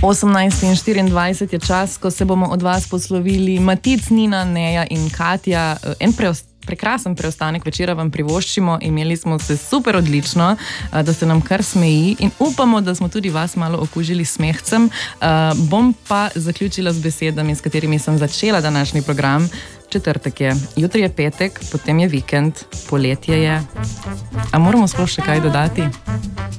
18 in 24 je čas, ko se bomo od vas poslovili. Matic, Nina, Neja in Katja. Prekrasen preostanek večera vam privoščimo. Imeli smo se super odlično, da se nam kar smeji in upamo, da smo tudi vas malo okužili smehcem. Bom pa zaključila z besedami, s katerimi sem začela današnji program. Četrtek je, jutri je petek, potem je vikend, poletje je. A moramo sploh še kaj dodati?